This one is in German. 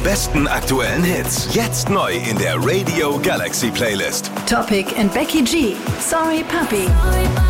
besten aktuellen Hits. Jetzt neu in der Radio Galaxy Playlist. Topic and Becky G. Sorry Puppy.